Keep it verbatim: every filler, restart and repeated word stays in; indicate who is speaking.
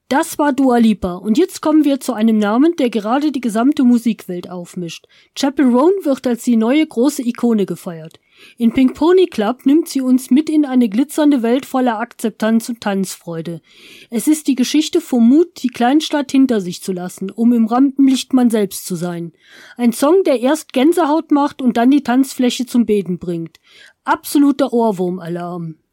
Speaker 1: Das war Dua Lipa und jetzt kommen wir zu einem Namen, der gerade die gesamte Musikwelt aufmischt. Chappell Roan wird als die neue große Ikone gefeiert. In Pink Pony Club nimmt sie uns mit in eine glitzernde Welt voller Akzeptanz und Tanzfreude. Es ist die Geschichte vom Mut, die Kleinstadt hinter sich zu lassen, um im Rampenlicht man selbst zu sein. Ein Song, der erst Gänsehaut macht und dann die Tanzfläche zum Beten bringt. Absoluter Ohrwurm-Alarm.